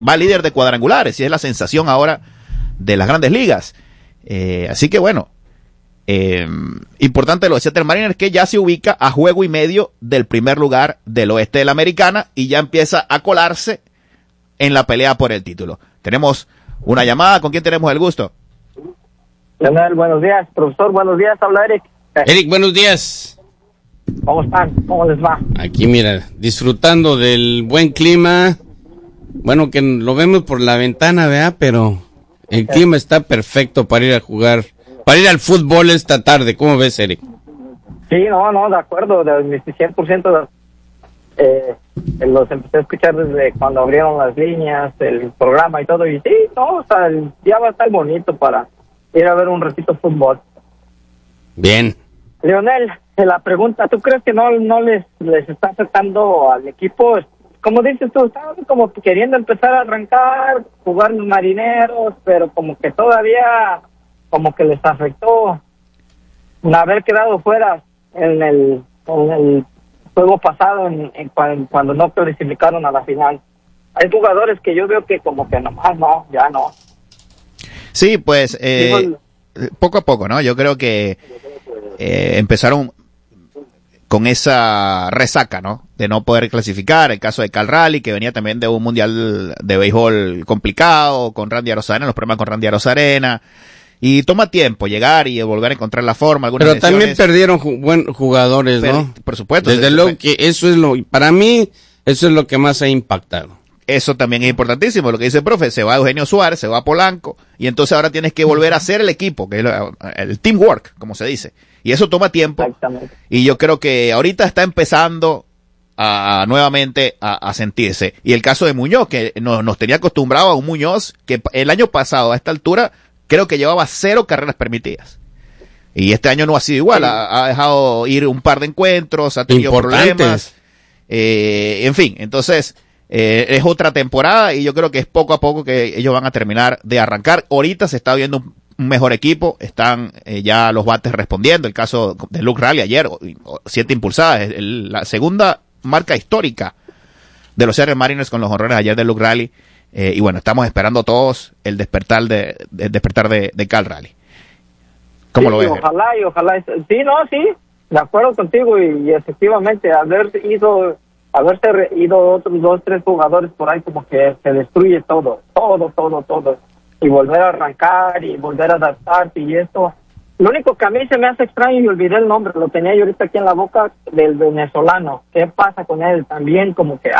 va líder de cuadrangulares y es la sensación ahora de las grandes ligas. Así que bueno, importante lo de Seattle Mariners, que ya se ubica a juego y medio del primer lugar del oeste de la Americana y ya empieza a colarse en la pelea por el título. Tenemos una llamada. ¿Con quién tenemos el gusto? Leonel, buenos días. Profesor, buenos días. Habla Eric. Eric, buenos días. ¿Cómo están? ¿Cómo les va? Aquí, mira, disfrutando del buen clima. Bueno, que lo vemos por la ventana, ¿verdad? Pero el clima está perfecto para ir a jugar, para ir al fútbol esta tarde. ¿Cómo ves, Eric? Sí, no, de acuerdo. De 100% los empecé a escuchar desde cuando abrieron las líneas, el programa y todo. Y sí, no, o sea, ya va a estar bonito para ir a ver un ratito fútbol. Bien. Leonel, la pregunta, ¿tú crees que no les está afectando al equipo? Como dices tú, estaban como queriendo empezar a arrancar, jugar los Marineros, pero como que todavía como que les afectó haber quedado fuera en el juego pasado cuando no clasificaron a la final. Hay jugadores que yo veo que como que nomás no, ya no. Sí, pues poco a poco, ¿no? Yo creo que empezaron con esa resaca, ¿no? De no poder clasificar. El caso de Cal Raleigh, que venía también de un mundial de béisbol complicado, con Randy Arozarena, los problemas con Randy Arozarena. Y toma tiempo llegar y volver a encontrar la forma. Pero también perdieron buenos jugadores, ¿no? Por supuesto. Desde luego que eso es para mí, eso es lo que más ha impactado. Eso también es importantísimo, lo que dice el profe, se va Eugenio Suárez, se va Polanco, y entonces ahora tienes que volver a hacer el equipo, que es el teamwork, como se dice. Y eso toma tiempo. Exactamente. Y yo creo que ahorita está empezando nuevamente a sentirse. Y el caso de Muñoz, que nos tenía acostumbrado a un Muñoz que el año pasado a esta altura creo que llevaba 0 carreras permitidas. Y este año no ha sido igual, ha dejado ir un par de encuentros, ha tenido problemas. En fin, entonces es otra temporada y yo creo que es poco a poco que ellos van a terminar de arrancar. Ahorita se está viendo un mejor equipo, están ya los bates respondiendo. El caso de Luke Raleigh ayer, 7 impulsadas, la segunda marca histórica de los Seattle Mariners con los honrones ayer de Luke Raleigh. Y bueno, estamos esperando todos el despertar de Cal Raleigh. ¿Cómo sí, lo ves? Ojalá. Sí, de acuerdo contigo y efectivamente haberse ido otros 2, 3 jugadores por ahí como que se destruye todo. Y volver a arrancar y volver a adaptarse y esto. Lo único que a mí se me hace extraño y olvidé el nombre, lo tenía yo ahorita aquí en la boca, del venezolano. ¿Qué pasa con él? También como que,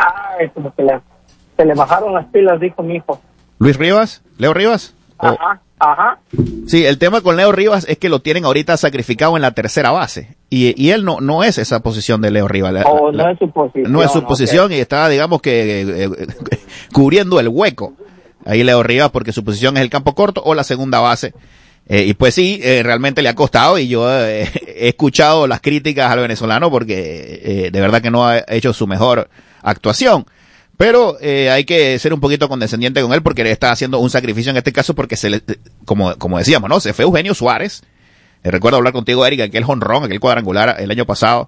se le bajaron las pilas, dijo mi hijo. ¿Luis Rivas? ¿Leo Rivas? Ajá. Sí, el tema con Leo Rivas es que lo tienen ahorita sacrificado en la tercera base. Y él no es esa posición de Leo Rivas. No es su posición. No es su posición, okay. Y está, digamos que cubriendo el hueco. Ahí Leo Rivas, porque su posición es el campo corto o la segunda base. Y pues sí, realmente le ha costado y yo he escuchado las críticas al venezolano porque de verdad que no ha hecho su mejor actuación. Pero hay que ser un poquito condescendiente con él porque le está haciendo un sacrificio en este caso porque como decíamos, ¿no? Se fue Eugenio Suárez. Rendón hablar contigo, Eric, aquel jonrón, aquel cuadrangular el año pasado.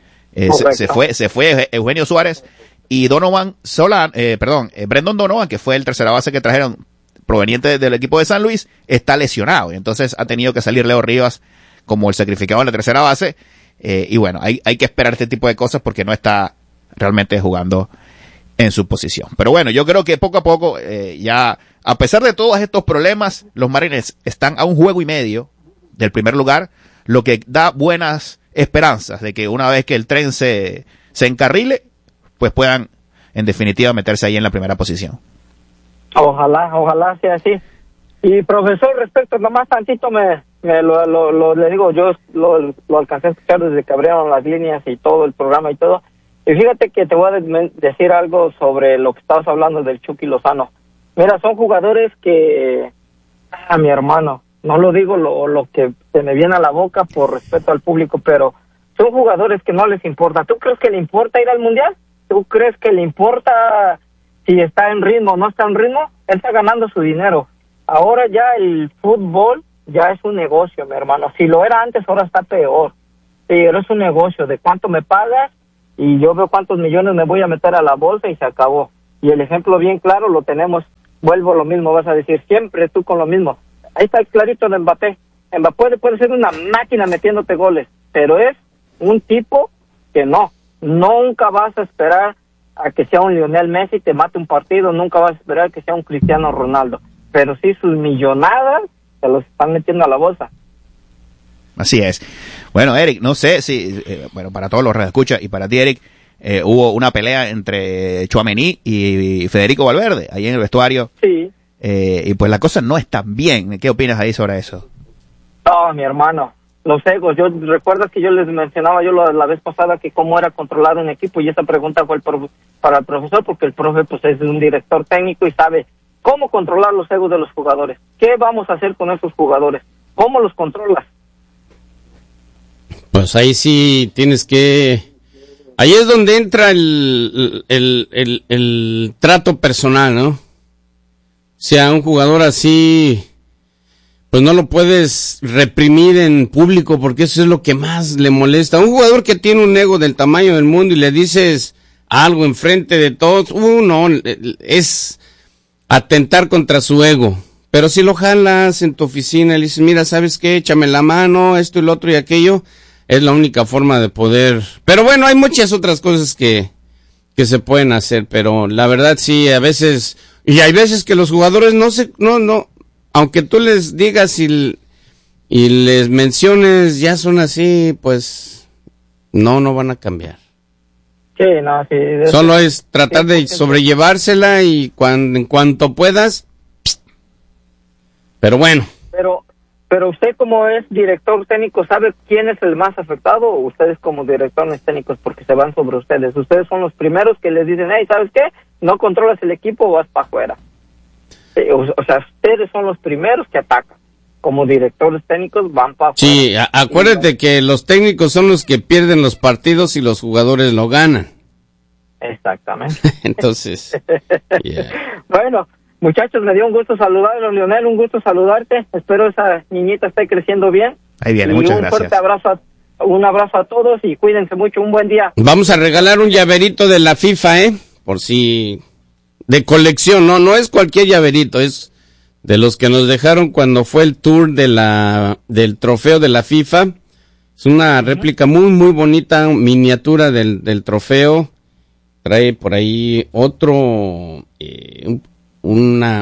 Se fue Eugenio Suárez y Brendan Donovan, que fue el tercera base que trajeron proveniente del equipo de San Luis, está lesionado. Entonces ha tenido que salir Leo Rivas como el sacrificado en la tercera base. Y bueno, hay que esperar este tipo de cosas porque no está realmente jugando en su posición. Pero bueno, yo creo que poco a poco, ya, a pesar de todos estos problemas, los Mariners están a un juego y medio del primer lugar, lo que da buenas esperanzas de que una vez que el tren se encarrile, pues puedan en definitiva meterse ahí en la primera posición. Ojalá sea así. Y profesor, respecto, nomás tantito le digo, yo lo alcancé a escuchar desde que abrieron las líneas y todo el programa y todo. Y fíjate que te voy a decir algo sobre lo que estabas hablando del Chucky Lozano. Mira, son jugadores que, mi hermano, no lo digo lo que se me viene a la boca por respeto al público, pero son jugadores que no les importa. ¿Tú crees que le importa ir al Mundial? ¿Tú crees que le importa si está en ritmo o no está en ritmo? Él está ganando su dinero. Ahora ya el fútbol ya es un negocio, mi hermano. Si lo era antes, ahora está peor. Pero es un negocio de cuánto me pagas y yo veo cuántos millones me voy a meter a la bolsa y se acabó. Y el ejemplo bien claro lo tenemos, vuelvo a lo mismo, vas a decir, siempre tú con lo mismo. Ahí está el clarito de Mbappé. Mbappé puede ser una máquina metiéndote goles, pero es un tipo que nunca vas a esperar a que sea un Lionel Messi, te mate un partido, nunca vas a esperar que sea un Cristiano Ronaldo, pero sí sus millonadas se los están metiendo a la bolsa. Así es. Bueno, Eric, no sé si, bueno, para todos los radioescuchas y para ti, Eric, hubo una pelea entre Tchouaméni y Federico Valverde, ahí en el vestuario. Sí. Y pues la cosa no está bien. ¿Qué opinas ahí sobre eso? No, mi hermano, los egos. ¿Recuerdas que yo les mencionaba la vez pasada que cómo era controlar un equipo? Y esa pregunta fue para el profesor, porque el profe pues es un director técnico y sabe cómo controlar los egos de los jugadores. ¿Qué vamos a hacer con esos jugadores? ¿Cómo los controlas? Pues ahí sí tienes que... Ahí es donde entra el trato personal, ¿no? O sea, un jugador así, pues no lo puedes reprimir en público porque eso es lo que más le molesta. Un jugador que tiene un ego del tamaño del mundo y le dices algo enfrente de todos, no, es atentar contra su ego. Pero si lo jalas en tu oficina y le dices, mira, ¿sabes qué? Échame la mano, esto y lo otro y aquello, es la única forma de poder. Pero bueno, hay muchas otras cosas que se pueden hacer, pero la verdad sí, a veces, y hay veces que los jugadores no, aunque tú les digas y les menciones, ya son así, pues, no van a cambiar. Sí, no, sí. Solo es tratar de sobrellevársela y en cuanto puedas, pero bueno. Pero usted como es director técnico, ¿sabe quién es el más afectado? O ustedes como directores técnicos, porque se van sobre ustedes. Ustedes son los primeros que les dicen, hey, ¿sabes qué? No controlas el equipo o vas para afuera. Sí, o sea, ustedes son los primeros que atacan. Como directores técnicos van para afuera. Sí, acuérdate que los técnicos son los que pierden los partidos y los jugadores lo ganan. Exactamente. Entonces, yeah. Bueno, muchachos, me dio un gusto saludarlos, Lionel, un gusto saludarte. Espero esa niñita esté creciendo bien. Ahí viene, muchas gracias. Un abrazo a todos y cuídense mucho, un buen día. Vamos a regalar un llaverito de la FIFA, por si... de colección, no es cualquier llaverito, es de los que nos dejaron cuando fue el tour del trofeo de la FIFA. Es una réplica muy, muy bonita, miniatura del trofeo. Trae por ahí otro... una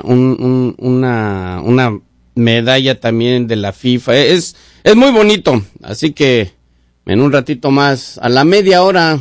medalla también de la FIFA. Es muy bonito, así que en un ratito más, a la media hora,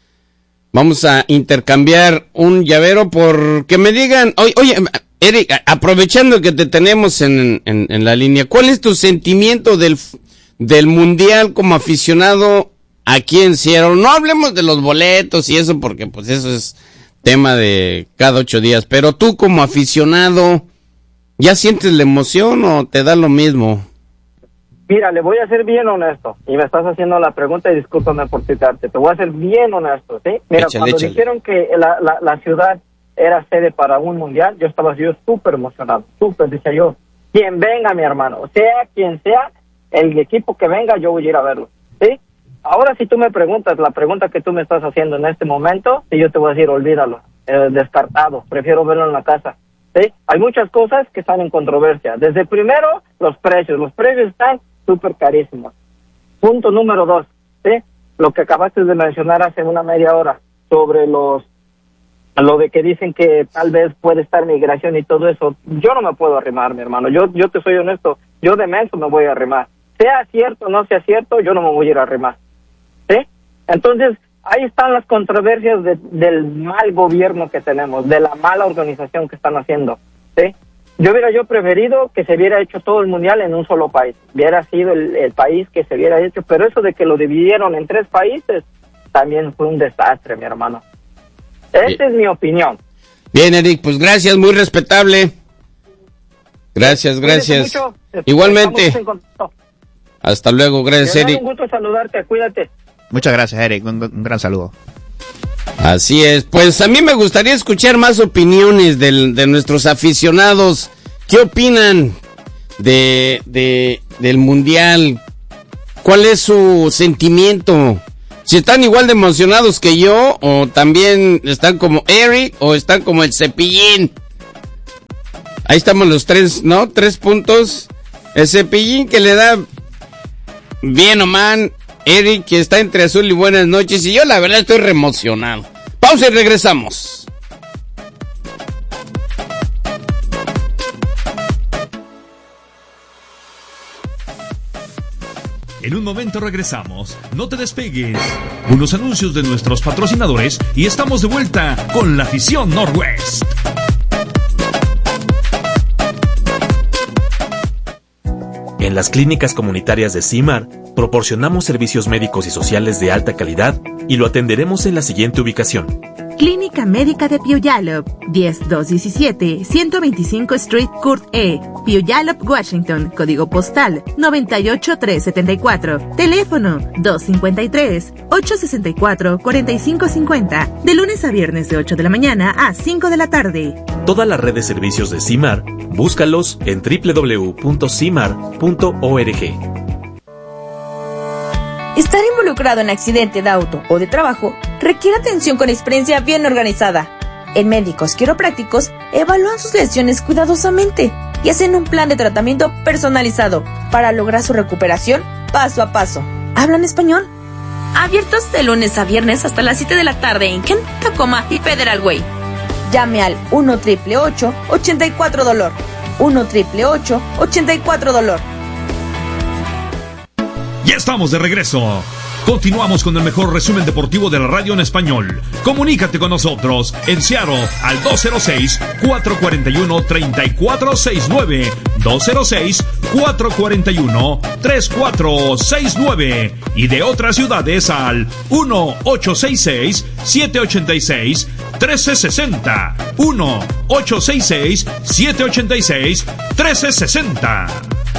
vamos a intercambiar un llavero por que me digan, oye, Eric, aprovechando que te tenemos en la línea, ¿cuál es tu sentimiento del mundial como aficionado aquí en Seattle? No hablemos de los boletos y eso, porque pues eso es tema de cada 8 días, pero tú como aficionado, ¿ya sientes la emoción o te da lo mismo? Mira, le voy a ser bien honesto, y me estás haciendo la pregunta y discúlpame por citarte, te voy a ser bien honesto, ¿sí? Mira, cuando dijeron que la ciudad era sede para un mundial, yo estaba súper emocionado, decía yo, quien venga, mi hermano, sea quien sea, el equipo que venga, yo voy a ir a verlo, ¿sí? Ahora si tú me preguntas, la pregunta que tú me estás haciendo en este momento, y yo te voy a decir, olvídalo, descartado, prefiero verlo en la casa, ¿sí? Hay muchas cosas que están en controversia. Desde primero, los precios están súper carísimos. Punto número 2, ¿sí? Lo que acabaste de mencionar hace una media hora, sobre lo de que dicen que tal vez puede estar migración y todo eso, yo no me puedo arrimar, mi hermano, yo te soy honesto, yo de menso me voy a arrimar. Sea cierto o no sea cierto, yo no me voy a ir a arrimar. ¿Sí? Entonces, ahí están las controversias del mal gobierno que tenemos, de la mala organización que están haciendo, ¿sí? Yo hubiera preferido que se hubiera hecho todo el mundial en un solo país, hubiera sido el país que se hubiera hecho, pero eso de que lo dividieron en 3 países, también fue un desastre, mi hermano. Esta es mi opinión. Bien, Eric, pues gracias, muy respetable. Gracias. Mucho. Igualmente. Hasta luego, gracias, Eric. Un gusto saludarte, cuídate. Muchas gracias, Eric, un gran saludo. Así es, pues a mí me gustaría escuchar más opiniones de nuestros aficionados. ¿Qué opinan del mundial? ¿Cuál es su sentimiento? si están igual de emocionados que yo, o también están como Eric, o están como el Cepillín. Ahí estamos los tres, ¿no? 3 puntos. El Cepillín que le da bien o mal. Eric que está entre azul y buenas noches. Y yo la verdad estoy re emocionado. Pausa y regresamos. En un momento regresamos. No te despegues. Unos anuncios de nuestros patrocinadores y estamos de vuelta con la afición Northwest. En las clínicas comunitarias de CIMAR proporcionamos servicios médicos y sociales de alta calidad y lo atenderemos en la siguiente ubicación. Clínica Médica de Puyallup, 10217 125 Street Court E, Puyallup, Washington, código postal 98374, teléfono 253-864-4550, de lunes a viernes de 8 de la mañana a 5 de la tarde. Toda la red de servicios de CIMAR, búscalos en www.cimar.org. Estar involucrado en accidente de auto o de trabajo requiere atención con experiencia bien organizada. En Médicos Quiroprácticos evalúan sus lesiones cuidadosamente y hacen un plan de tratamiento personalizado para lograr su recuperación paso a paso. ¿Hablan español? Abiertos de lunes a viernes hasta las 7 de la tarde en Kent, Tacoma y Federal Way. Llame al 1-888-84-DOLOR. 1-888-84-DOLOR. Ya estamos de regreso. Continuamos con el mejor resumen deportivo de la radio en español. Comunícate con nosotros en Seattle al 206-441-3469. 206-441-3469. Y de otras ciudades al 1-866-786-1360. 1-866-786-1360.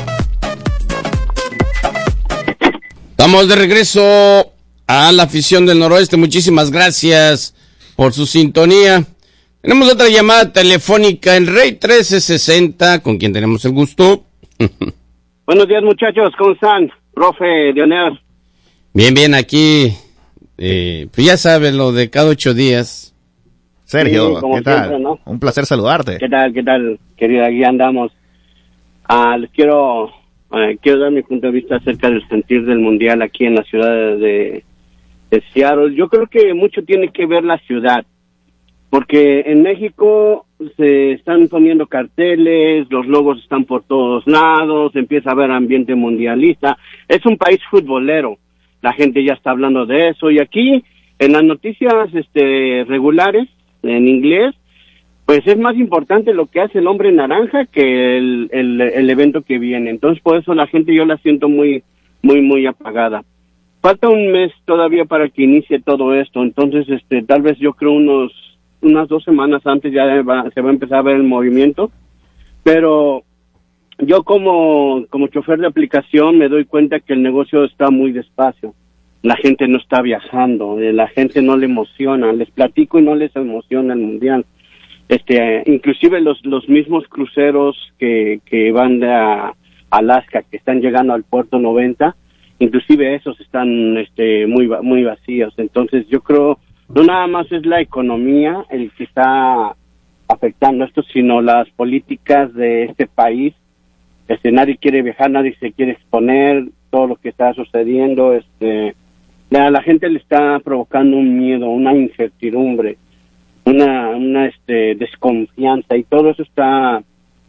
Estamos de regreso a la afición del Noroeste. Muchísimas gracias por su sintonía. Tenemos otra llamada telefónica en Rey 1360, con quien tenemos el gusto. Buenos días, muchachos. ¿Cómo están? Profe Leonel. Bien, aquí. Pues ya sabes, lo de cada 8 días. Sergio, Sí, ¿qué tal? siempre, ¿no? Un placer saludarte. ¿Qué tal, querida? Aquí andamos. Les quiero dar mi punto de vista acerca del sentir del mundial aquí en la ciudad de Seattle. Yo creo que mucho tiene que ver la ciudad, porque en México se están poniendo carteles, los logos están por todos lados, empieza a haber ambiente mundialista. Es un país futbolero, la gente ya está hablando de eso, y aquí en las noticias regulares en inglés, pues es más importante lo que hace el hombre naranja que el evento que viene. Entonces, por eso la gente yo la siento muy apagada. Falta un mes todavía para que inicie todo esto. Entonces, tal vez yo creo unas 2 semanas antes ya se va a empezar a ver el movimiento. Pero yo como chofer de aplicación me doy cuenta que el negocio está muy despacio. La gente no está viajando, la gente no le emociona. Les platico y no les emociona el mundial. Inclusive los mismos cruceros que van de Alaska, que están llegando al puerto 90, inclusive esos están muy vacíos. Entonces yo creo, no nada más es la economía el que está afectando esto, sino las políticas de este país. Nadie quiere viajar, nadie se quiere exponer, todo lo que está sucediendo, a la gente le está provocando un miedo, una incertidumbre, una desconfianza, y todo eso está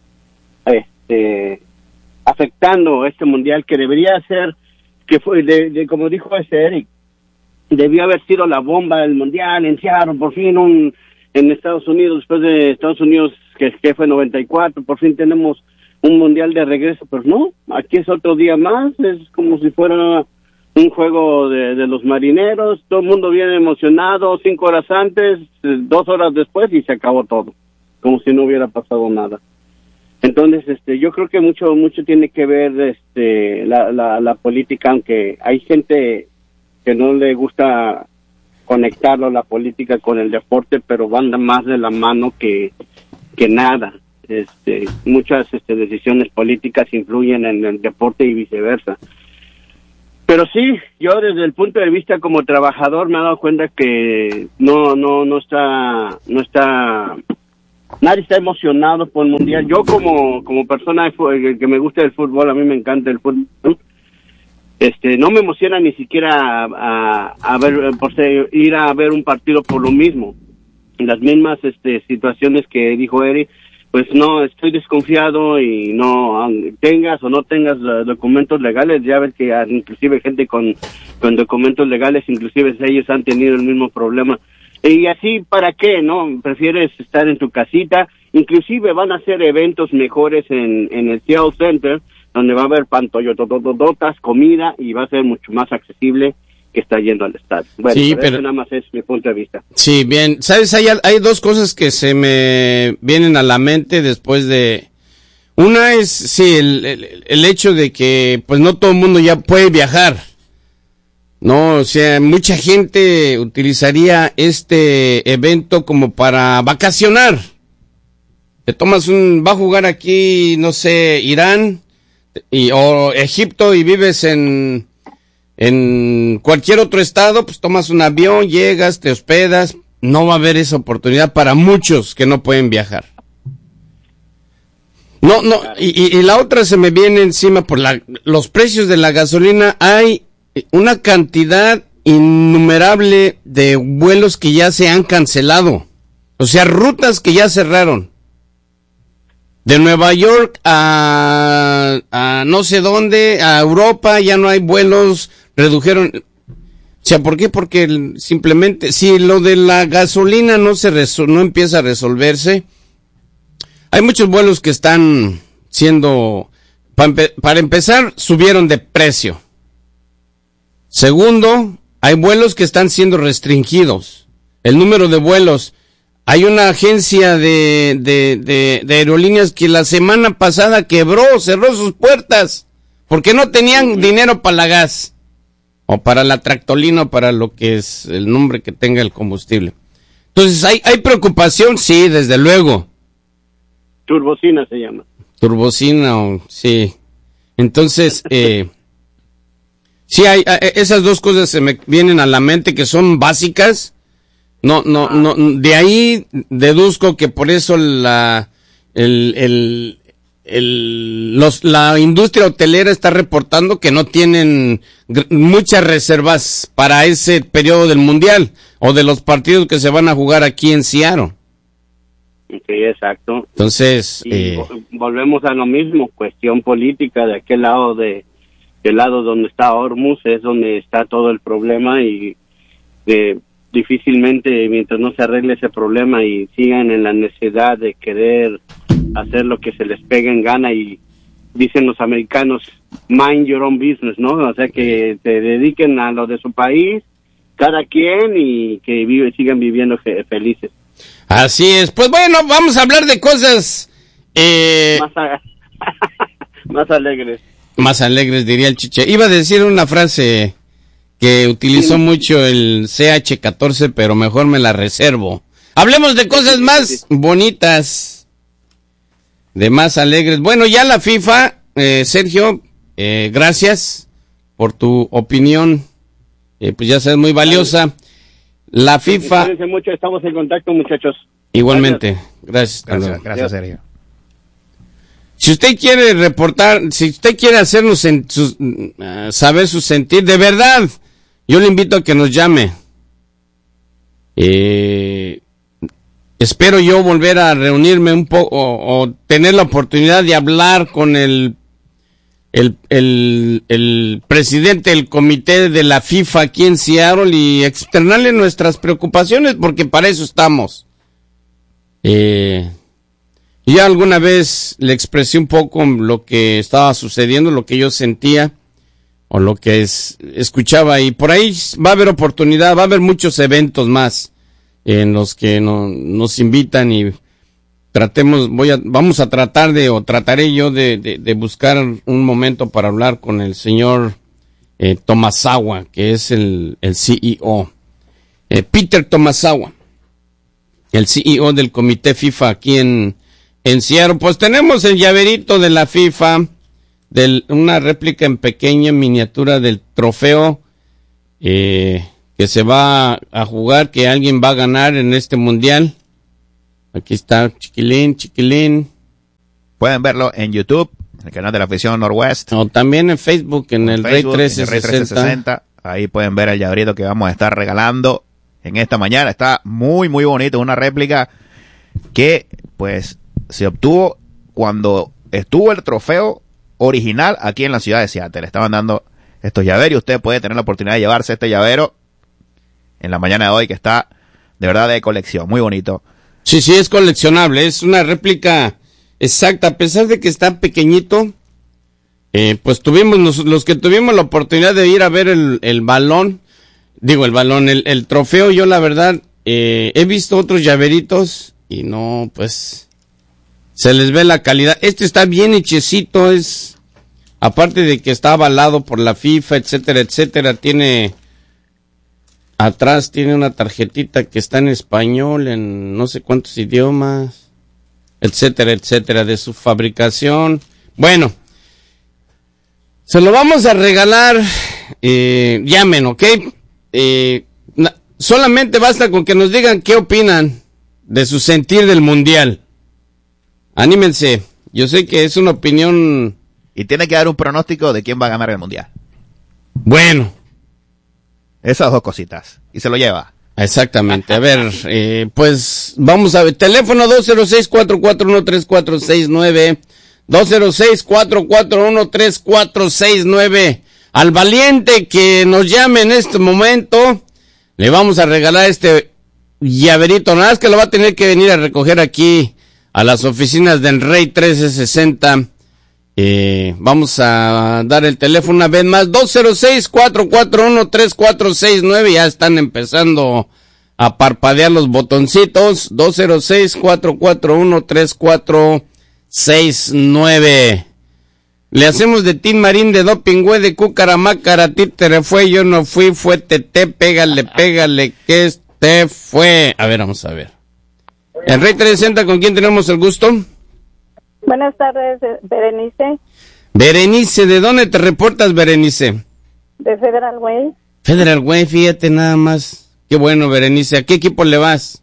afectando este mundial que debería ser, que fue como dijo Eric, debió haber sido la bomba del mundial en Seattle, por fin en Estados Unidos, después de Estados Unidos que fue 94, por fin tenemos un mundial de regreso. Pero no, aquí es otro día más, es como si fuera un juego de los marineros, todo el mundo viene emocionado, 5 horas antes, 2 horas después, y se acabó todo, como si no hubiera pasado nada. Entonces, yo creo que mucho tiene que ver la política, aunque hay gente que no le gusta conectarlo, la política, con el deporte, pero van más de la mano que nada. Muchas decisiones políticas influyen en el deporte y viceversa. Pero sí, yo desde el punto de vista como trabajador me he dado cuenta que no está, nadie está emocionado por el mundial. Yo como persona que me gusta el fútbol, a mí me encanta el fútbol. No me emociona ni siquiera ir a ver un partido por lo mismo. Las mismas situaciones que dijo Eric, pues no, estoy desconfiado y no tengas o no tengas documentos legales. Ya ves que inclusive gente con documentos legales, inclusive ellos han tenido el mismo problema. Y así, ¿para qué, no? Prefieres estar en tu casita. Inclusive van a hacer eventos mejores en el Seattle Center, donde va a haber pantallototototas, comida, y va a ser mucho más accesible que está yendo al estadio. Bueno, sí, pero eso nada más es mi punto de vista. Sí, bien. ¿Sabes? Hay dos cosas que se me vienen a la mente después de... Una es, sí, el hecho de que pues no todo el mundo ya puede viajar. No, o sea, mucha gente utilizaría este evento como para vacacionar. Te tomas va a jugar aquí, no sé, Irán o Egipto y vives en cualquier otro estado, pues tomas un avión, llegas, te hospedas. No va a haber esa oportunidad para muchos que no pueden viajar. No, y la otra se me viene encima por los precios de la gasolina. Hay una cantidad innumerable de vuelos que ya se han cancelado. O sea, rutas que ya cerraron. De Nueva York a no sé dónde, a Europa, ya no hay vuelos, redujeron. O sea, ¿por qué? Porque simplemente, si lo de la gasolina no empieza a resolverse, hay muchos vuelos que están siendo, para empezar, subieron de precio. Segundo, hay vuelos que están siendo restringidos. El número de vuelos. Hay una agencia de aerolíneas que la semana pasada cerró sus puertas, porque no tenían dinero para la gas, o para la tractolina, o para lo que es el nombre que tenga el combustible. Entonces, ¿hay preocupación? Sí, desde luego. Turbocina se llama. Turbocina, sí. Entonces, sí, hay esas dos cosas se me vienen a la mente que son básicas. No, de ahí deduzco que por eso la industria hotelera está reportando que no tienen muchas reservas para ese periodo del mundial o de los partidos que se van a jugar aquí en Seattle. Sí, exacto. Entonces, volvemos a lo mismo, cuestión política de aquel lado del lado donde está Hormuz es donde está todo el problema y difícilmente mientras no se arregle ese problema y sigan en la necesidad de querer hacer lo que se les pegue en gana y dicen los americanos mind your own business, ¿no? O sea que se dediquen a lo de su país cada quien y que sigan viviendo felices. Así es. Pues bueno, vamos a hablar de cosas más alegres. Más alegres, diría el Chiche. Iba a decir una frase que utilizó mucho el CH14, pero mejor me la reservo. Hablemos de cosas más bonitas, de más alegres. Bueno, ya la FIFA, Sergio, gracias por tu opinión, pues ya sabes, muy valiosa. La FIFA... Cuídense mucho, estamos en contacto, muchachos. Igualmente, gracias. Gracias, Sergio. Si usted quiere reportar, si usted quiere hacernos saber su sentir, de verdad, yo le invito a que nos llame. Espero yo volver a reunirme un poco o tener la oportunidad de hablar con el presidente del comité de la FIFA aquí en Seattle y externarle nuestras preocupaciones, porque para eso estamos. Ya alguna vez le expresé un poco lo que estaba sucediendo, lo que yo sentía o lo que escuchaba, y por ahí va a haber oportunidad, va a haber muchos eventos más en los que nos invitan y vamos a tratar trataré yo de buscar un momento para hablar con el señor Tomasawa, que es el CEO, Peter Tomasawa, el CEO del comité FIFA aquí en Seattle. Pues tenemos el llaverito de la FIFA, una réplica en pequeña, en miniatura del trofeo que se va a jugar, que alguien va a ganar en este mundial. Aquí está, chiquilín. Pueden verlo en YouTube, en el canal de la afición Northwest. O también en Facebook, en el Rey 1360. Ahí pueden ver el llaverito que vamos a estar regalando en esta mañana. Está muy, muy bonito. Una réplica que, pues, se obtuvo cuando estuvo el trofeo original aquí en la ciudad de Seattle. Estaban dando estos llaveros y usted puede tener la oportunidad de llevarse este llavero en la mañana de hoy, que está de verdad de colección. Muy bonito. Sí, es coleccionable. Es una réplica exacta. A pesar de que está pequeñito, pues tuvimos, los que tuvimos la oportunidad de ir a ver el balón, el trofeo, yo la verdad, he visto otros llaveritos y no, pues, se les ve la calidad. Este está bien hechecito, aparte de que está avalado por la FIFA, etcétera, atrás tiene una tarjetita que está en español, en no sé cuántos idiomas, etcétera, de su fabricación. Bueno, se lo vamos a regalar, llamen, ¿ok? Solamente basta con que nos digan qué opinan de su sentir del mundial. Anímense, yo sé que es una opinión. Y tiene que dar un pronóstico de quién va a ganar el mundial. Bueno. Esas dos cositas. Y se lo lleva. Exactamente. A ver, pues vamos a ver. Teléfono 206-441-3469. 206-441-3469. Al valiente que nos llame en este momento, le vamos a regalar este llaverito. Nada más que lo va a tener que venir a recoger aquí a las oficinas del Rey 1360. Vamos a dar el teléfono una vez más. 206-441-3469. Ya están empezando a parpadear los botoncitos. 206-441-3469. Le hacemos de Tin Marín, de Doping, güey, de Cucaramácara, títere fue, yo no fui, fue Tete, pégale, que este fue. A ver, vamos a ver. El Rey 360, ¿con quién tenemos el gusto? Buenas tardes, Berenice. Berenice, ¿de dónde te reportas, Berenice? De Federal Way. Federal Way, fíjate nada más. Qué bueno, Berenice. ¿A qué equipo le vas?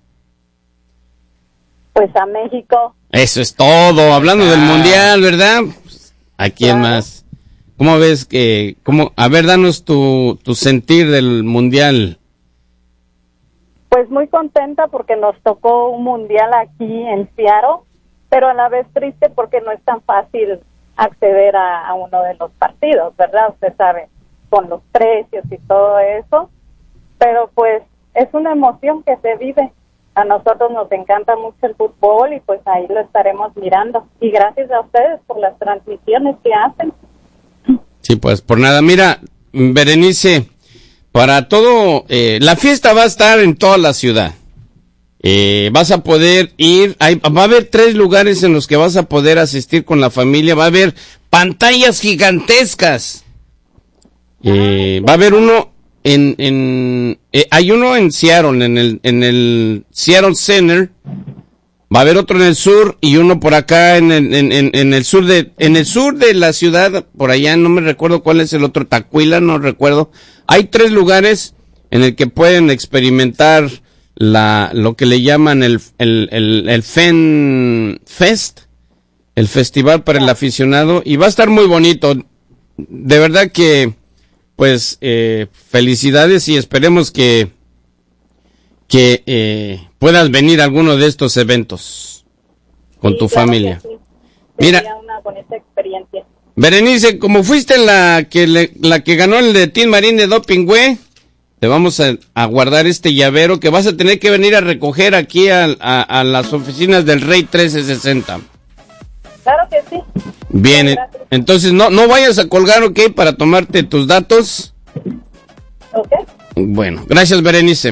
Pues a México. Eso es todo. Hablando del mundial, ¿verdad? ¿A quién más? ¿Cómo ves que, a ver, danos tu sentir del mundial? Pues muy contenta porque nos tocó un mundial aquí en Seattle, pero a la vez triste porque no es tan fácil acceder a uno de los partidos, ¿verdad? Usted sabe, con los precios y todo eso, pero pues es una emoción que se vive. A nosotros nos encanta mucho el fútbol y pues ahí lo estaremos mirando. Y gracias a ustedes por las transmisiones que hacen. Sí, pues por nada. Mira, Berenice, para todo, la fiesta va a estar en toda la ciudad. Vas a poder ir, va a haber 3 lugares en los que vas a poder asistir con la familia. Va a haber pantallas gigantescas. Va a haber uno hay uno en Seattle, en el Seattle Center. Va a haber otro en el sur y uno por acá en el sur de la ciudad, por allá no me recuerdo cuál es el otro, Tacuila, no recuerdo. Hay 3 lugares en el que pueden experimentar lo que le llaman el Fan Fest, el festival para el aficionado, y va a estar muy bonito. De verdad que pues felicidades y esperemos que puedas venir a alguno de estos eventos con tu familia. Sí. Mira, una bonita experiencia. Berenice, como fuiste la que ganó el de Tin Marín de Doping, güey, te vamos a guardar este llavero que vas a tener que venir a recoger aquí a las oficinas del Rey 1360. Claro que sí. Bien, gracias. Entonces no vayas a colgar, ¿ok? Para tomarte tus datos. Ok. Bueno, gracias, Berenice.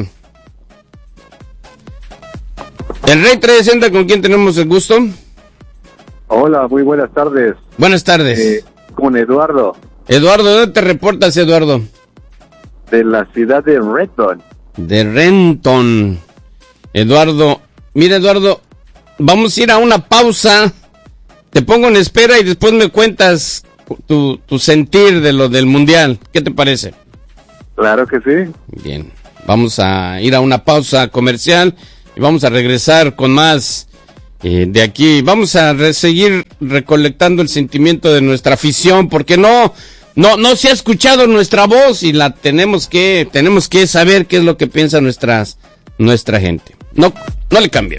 El Rey 360, ¿con quién tenemos el gusto? Hola, muy buenas tardes. Buenas tardes. Con Eduardo. Eduardo, ¿dónde te reportas, Eduardo? De la ciudad de Renton. De Renton. Eduardo, mira, Eduardo, vamos a ir a una pausa. Te pongo en espera y después me cuentas tu sentir de lo del Mundial. ¿Qué te parece? Claro que sí. Bien, vamos a ir a una pausa comercial y vamos a regresar con más de aquí. Vamos a seguir recolectando el sentimiento de nuestra afición, porque no se ha escuchado nuestra voz y la tenemos que saber qué es lo que piensa nuestra gente. No le cambien.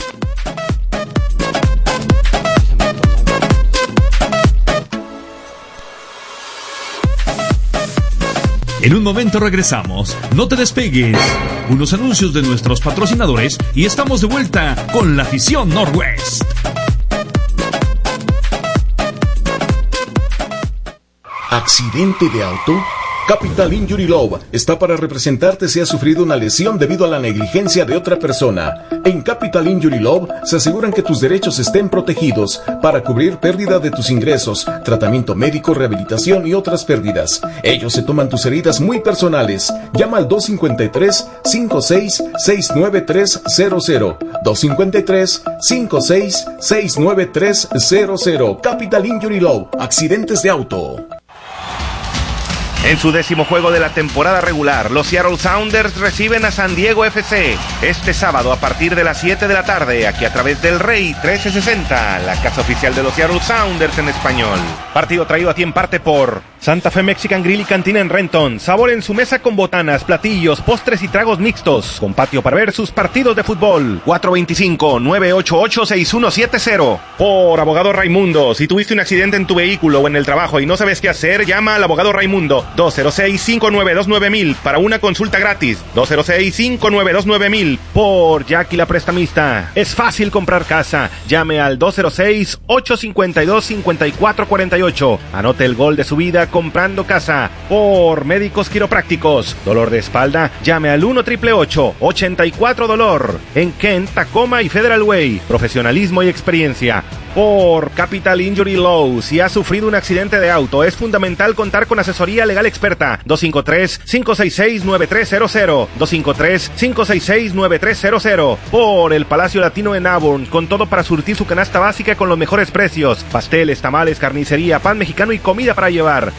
En un momento regresamos. No te despegues. Unos anuncios de nuestros patrocinadores y estamos de vuelta con la afición Northwest. ¿Accidente de auto? Capital Injury Law está para representarte si has sufrido una lesión debido a la negligencia de otra persona. En Capital Injury Law se aseguran que tus derechos estén protegidos para cubrir pérdida de tus ingresos, tratamiento médico, rehabilitación y otras pérdidas. Ellos se toman tus heridas muy personales. Llama al 253-56-69300. 253-56-69300. Capital Injury Law. Accidentes de auto. En su 10º juego de la temporada regular, los Seattle Sounders reciben a San Diego FC este sábado a partir de las 7 de la tarde, aquí a través del Rey 1360, la casa oficial de los Seattle Sounders en español. Partido traído a ti en parte por Santa Fe Mexican Grill y Cantina en Renton. Sabor en su mesa con botanas, platillos, postres y tragos mixtos, con patio para ver sus partidos de fútbol. 425-988-6170. Por Abogado Raimundo, si tuviste un accidente en tu vehículo o en el trabajo y no sabes qué hacer, llama al Abogado Raimundo. 206-592-9000 para una consulta gratis. 206-592-9000. Por Jackie la Prestamista. Es fácil comprar casa. Llame al 206-852-5448. Anote el gol de su vida comprando casa. Por Médicos Quiroprácticos. Dolor de espalda. Llame al 1-888-84-DOLOR. En Kent, Tacoma y Federal Way. Profesionalismo y experiencia. Por Capital Injury Law. Si has sufrido un accidente de auto, es fundamental contar con asesoría legal experta. 253-566-9300. 253-566-9300. Por el Palacio Latino en Auburn, con todo para surtir su canasta básica con los mejores precios. Pasteles, tamales, carnicería, pan mexicano y comida para llevar.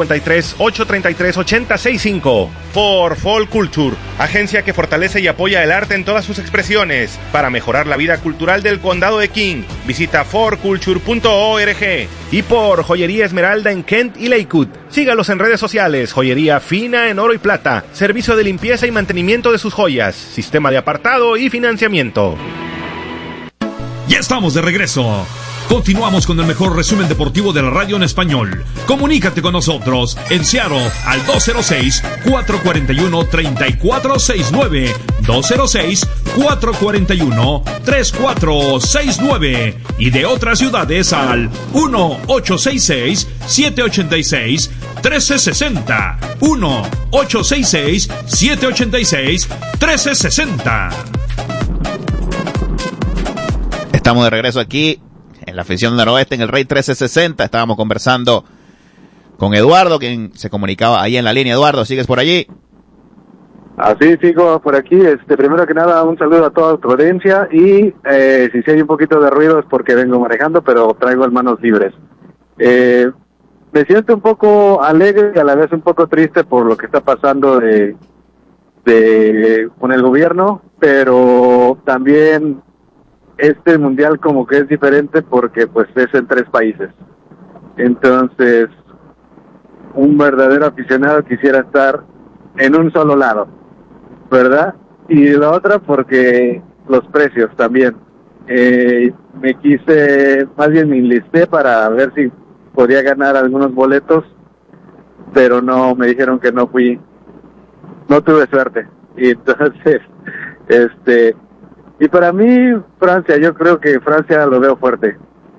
253-833-8065. Por Fall Culture, agencia que fortalece y apoya el arte en todas sus expresiones. Para mejorar la vida cultural del condado de King, visita forculture.org. Y por Joyería Esmeralda en Kent y Lakewood. Sígalos en redes sociales. Joyería fina en oro y plata. Servicio de limpieza y mantenimiento de sus joyas. Sistema de apartado y financiamiento. Ya estamos de regreso. Continuamos con el mejor resumen deportivo de la radio en español. Comunícate con nosotros en Seattle al 206-441-3469. 206-441-3469. Y de otras ciudades al 1-866-786-1360. 1-866-786-1360. Estamos de regreso aquí en la afición noroeste en el Rey 1360. Estábamos conversando con Eduardo, quien se comunicaba ahí en la línea. Eduardo, ¿sigues por allí? Así sigo por aquí. Primero que nada, un saludo a toda tu audiencia y si hay un poquito de ruido es porque vengo manejando, pero traigo las manos libres. Me siento un poco alegre y a la vez un poco triste por lo que está pasando con el gobierno, pero también este mundial como que es diferente porque pues es en 3 países. Entonces, un verdadero aficionado quisiera estar en un solo lado, ¿verdad? Y la otra porque los precios también. Me enlisté para ver si podía ganar algunos boletos, pero no, me dijeron que no tuve suerte. Y entonces, y para mí, Francia, yo creo que Francia lo veo fuerte.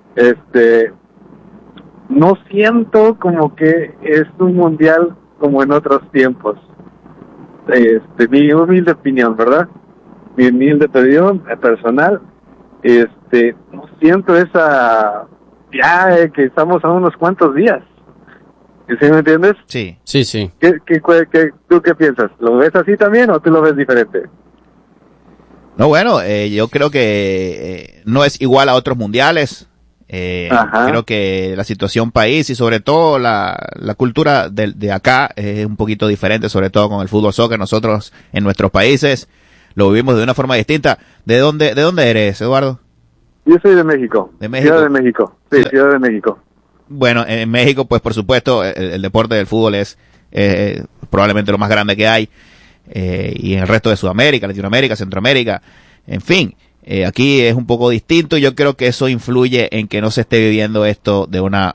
No siento como que es un mundial como en otros tiempos. Mi humilde opinión, ¿verdad? Mi humilde opinión personal. No siento esa, ya que estamos a unos cuantos días. ¿Sí me entiendes? Sí. ¿Tú qué piensas? ¿Lo ves así también o tú lo ves diferente? No, bueno, yo creo que no es igual a otros mundiales. Creo que la situación país y sobre todo la cultura de acá es un poquito diferente, sobre todo con el fútbol soccer. Nosotros en nuestros países lo vivimos de una forma distinta. ¿De dónde eres, Eduardo? Yo soy de México. ¿De México? Ciudad de México. Sí, Ciudad de México. Bueno, en México, pues por supuesto, el deporte del fútbol es probablemente lo más grande que hay. Y en el resto de Sudamérica, Latinoamérica, Centroamérica, en fin. Aquí es un poco distinto y yo creo que eso influye en que no se esté viviendo esto de una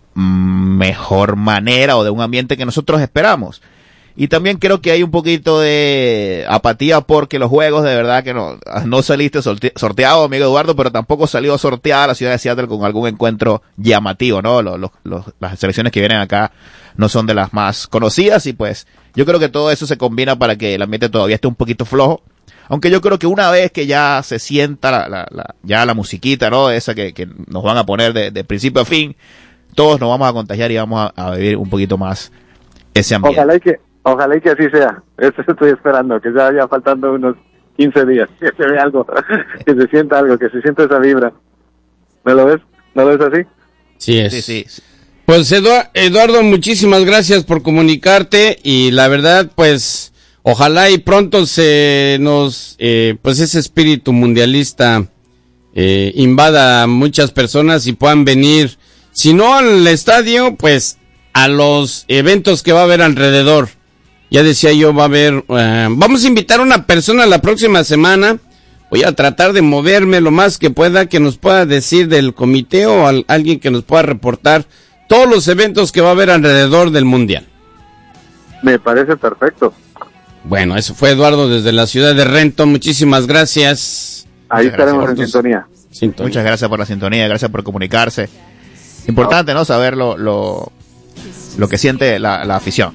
mejor manera o de un ambiente que nosotros esperamos. Y también creo que hay un poquito de apatía porque los juegos de verdad que no saliste sorteado, amigo Eduardo, pero tampoco salió sorteada la ciudad de Seattle con algún encuentro llamativo, ¿no? Las selecciones que vienen acá no son de las más conocidas y pues yo creo que todo eso se combina para que el ambiente todavía esté un poquito flojo. Aunque yo creo que una vez que ya se sienta ya la musiquita, ¿no? Esa que nos van a poner de principio a fin, todos nos vamos a contagiar y vamos a vivir un poquito más ese ambiente. Ojalá y que así sea. Eso estoy esperando, que ya vaya faltando unos 15 días, que se vea algo, que se sienta algo, que se sienta esa vibra. ¿Me lo ves? ¿No lo ves así? Sí es. Sí. Pues Eduardo, muchísimas gracias por comunicarte y la verdad, pues, ojalá y pronto se nos, pues ese espíritu mundialista invada a muchas personas y puedan venir, si no al estadio, pues a los eventos que va a haber alrededor. Ya decía yo, va a haber, vamos a invitar a una persona la próxima semana. Voy a tratar de moverme lo más que pueda, que nos pueda decir del comité o alguien que nos pueda reportar todos los eventos que va a haber alrededor del Mundial. Me parece perfecto. Bueno, eso fue Eduardo desde la ciudad de Renton. Muchísimas gracias. Ahí estaremos en sintonía. Muchas gracias por la sintonía, gracias por comunicarse. Importante, ¿no? Saber lo que siente la afición.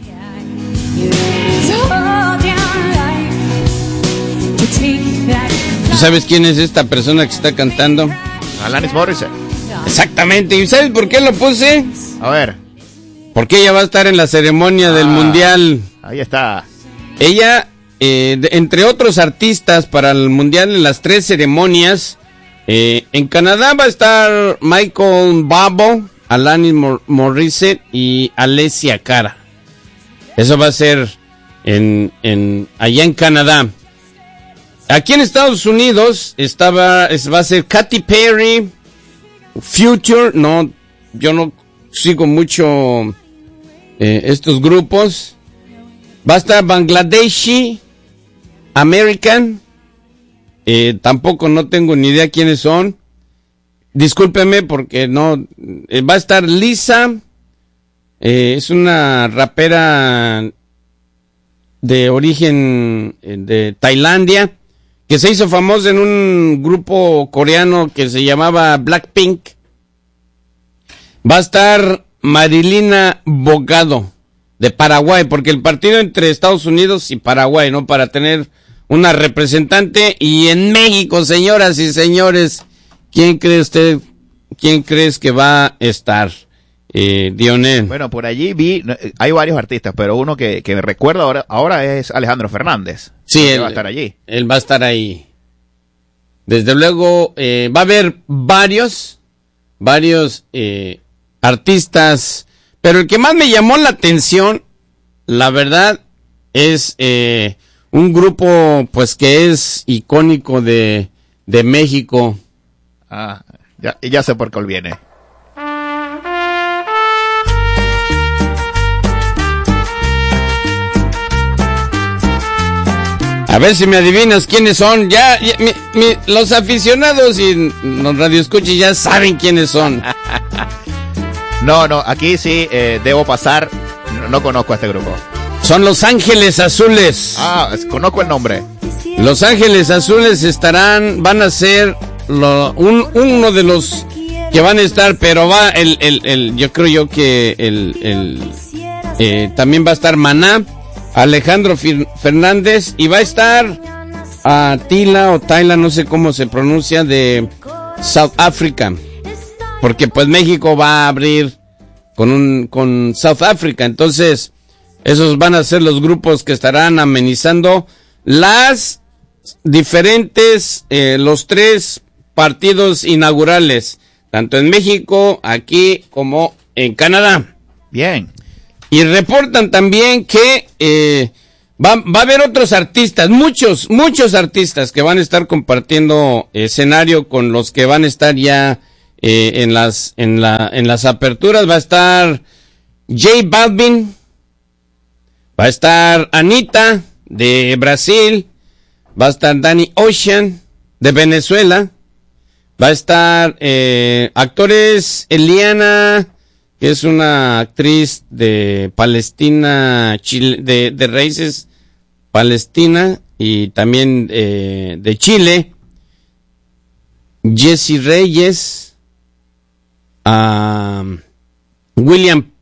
¿Tú sabes quién es esta persona que está cantando? Alanis Morissette. Exactamente. ¿Y sabes por qué lo puse? A ver. Porque ella va a estar en la ceremonia del Mundial. Ahí está. Ella, entre otros artistas para el Mundial en las 3 ceremonias, en Canadá va a estar Michael Bublé, Alanis Morissette y Alessia Cara. Eso va a ser allá en Canadá. Aquí en Estados Unidos va a ser Katy Perry, Future. No, yo no sigo mucho estos grupos. Va a estar Bangladeshi, American. Tampoco no tengo ni idea quiénes son. Discúlpeme porque no. Va a estar Lisa. Es una rapera de origen de Tailandia que se hizo famosa en un grupo coreano que se llamaba Blackpink. Va a estar Marilina Bogado de Paraguay, porque el partido entre Estados Unidos y Paraguay, ¿no? Para tener una representante. Y en México, señoras y señores, ¿quién crees que va a estar? Dionel. Bueno, por allí hay varios artistas, pero uno que recuerdo ahora es Alejandro Fernández. Sí, él va a estar allí. Él va a estar ahí. Desde luego, va a haber varios artistas, pero el que más me llamó la atención, la verdad, es un grupo pues que es icónico de México. Ya sé por qué viene. A ver si me adivinas quiénes son. Los aficionados y los radioescuchas ya saben quiénes son. No, aquí sí debo pasar. No conozco a este grupo. Son Los Ángeles Azules. Conozco el nombre. Los Ángeles Azules van a ser uno de los que van a estar, pero yo creo yo que también va a estar Maná, Alejandro Fernández, y va a estar Tila, no sé cómo se pronuncia, de South Africa, porque pues México va a abrir con South Africa. Entonces esos van a ser los grupos que estarán amenizando las diferentes los 3 partidos inaugurales tanto en México, aquí como en Canadá. Bien. Y reportan también que va a haber otros artistas, muchos artistas que van a estar compartiendo escenario con los que van a estar ya en las aperturas. Va a estar J Balvin, va a estar Anitta de Brasil, va a estar Danny Ocean de Venezuela, va a estar actores Eliana, que es una actriz de Palestina, Chile, de raíces Palestina y también de Chile, Jesse Reyes, William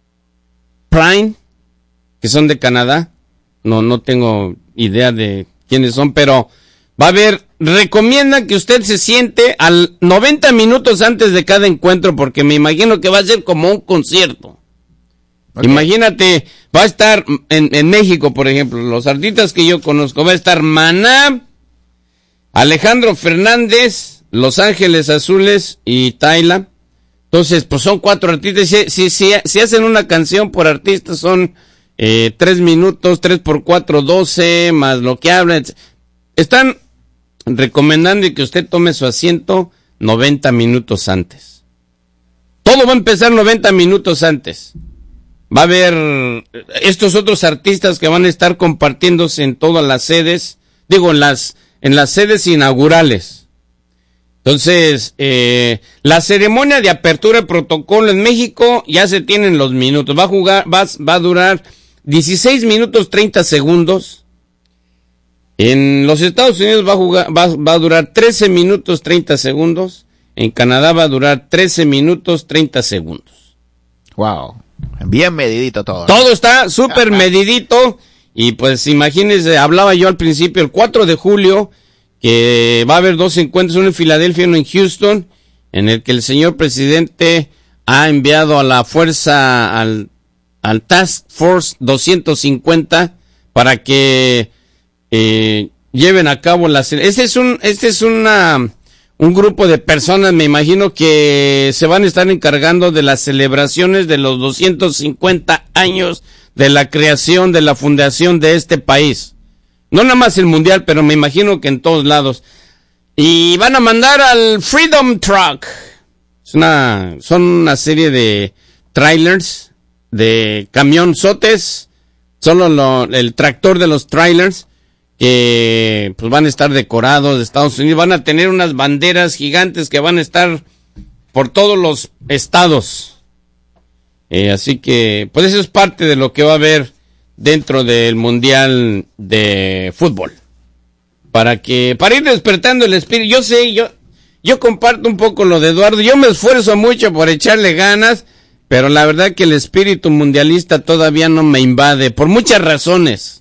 Prine, que son de Canadá. No tengo idea de quiénes son, pero va a haber, recomiendan que usted se siente al 90 minutos antes de cada encuentro, porque me imagino que va a ser como un concierto. Okay. Imagínate, va a estar en México, por ejemplo, los artistas que yo conozco, va a estar Maná, Alejandro Fernández, Los Ángeles Azules y Tayla. Entonces, pues son 4 artistas. Si hacen una canción por artista, son 3 minutos, 3 por 4, 12, más lo que hablan. Están recomendando que usted tome su asiento 90 minutos antes. Todo va a empezar 90 minutos antes. Va a haber estos otros artistas que van a estar compartiéndose en todas las sedes, en las sedes inaugurales. Entonces, la ceremonia de apertura de protocolo en México ya se tienen los minutos. Va a durar 16 minutos 30 segundos. En los Estados Unidos va a durar 13 minutos 30 segundos. En Canadá va a durar 13 minutos 30 segundos. Wow. Bien medidito todo. Todo está súper medidito. Y pues imagínense, hablaba yo al principio, el 4 de julio, que va a haber 2 encuentros, uno en Filadelfia y uno en Houston, en el que el señor presidente ha enviado a la fuerza, al Task Force 250, para que lleven a cabo las... Este es un grupo de personas, me imagino, que se van a estar encargando de las celebraciones de los 250 años de la creación de la fundación de este país. No nada más el mundial, pero me imagino que en todos lados. Y van a mandar al Freedom Truck. Son una serie de trailers, de camionzotes, el tractor de los trailers, que pues van a estar decorados de Estados Unidos. Van a tener unas banderas gigantes que van a estar por todos los estados. Así que, pues eso es parte de lo que va a haber dentro del Mundial de Fútbol. Para ir despertando el espíritu. Yo comparto un poco lo de Eduardo. Yo me esfuerzo mucho por echarle ganas, pero la verdad que el espíritu mundialista todavía no me invade, por muchas razones.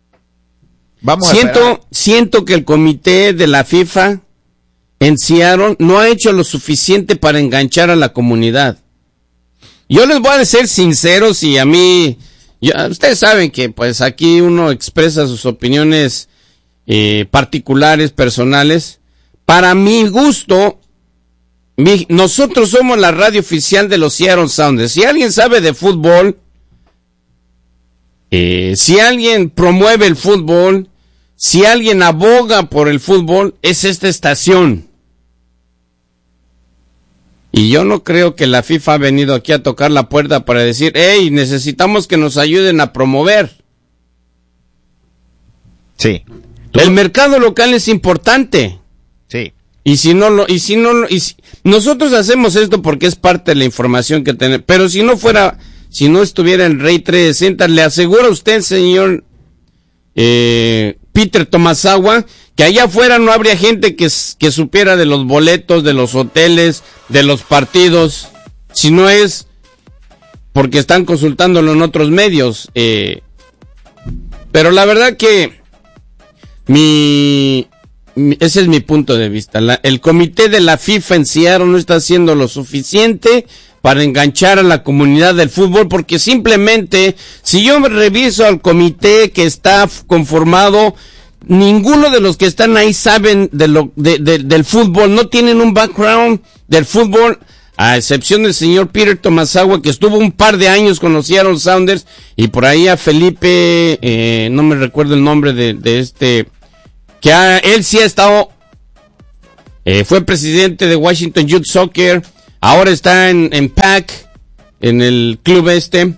Siento que el comité de la FIFA en Seattle no ha hecho lo suficiente para enganchar a la comunidad. Yo les voy a ser sinceros, y a mí, ustedes saben que pues aquí uno expresa sus opiniones particulares, personales. Para mi gusto, nosotros somos la radio oficial de los Seattle Sounders. Si alguien sabe de fútbol, si alguien promueve el fútbol, si alguien aboga por el fútbol, es esta estación. Y yo no creo que la FIFA ha venido aquí a tocar la puerta para decir, hey, necesitamos que nos ayuden a promover. Sí. El mercado local es importante. Sí. Nosotros hacemos esto porque es parte de la información que tenemos. Pero si no estuviera el Rey 360, le aseguro a usted, señor Peter Tomasawa, que allá afuera no habría gente que supiera de los boletos, de los hoteles, de los partidos, si no es porque están consultándolo en otros medios. Pero la verdad que ese es mi punto de vista. El comité de la FIFA en Seattle no está haciendo lo suficiente para enganchar a la comunidad del fútbol, porque simplemente, si yo reviso al comité que está conformado, ninguno de los que están ahí saben del fútbol, no tienen un background del fútbol, a excepción del señor Peter Tomasawa, que estuvo un par de años con los Seattle Sounders, y por ahí a Felipe, no me recuerdo el nombre de este, que él sí ha estado, fue presidente de Washington Youth Soccer, ahora está en PAC, en el club este.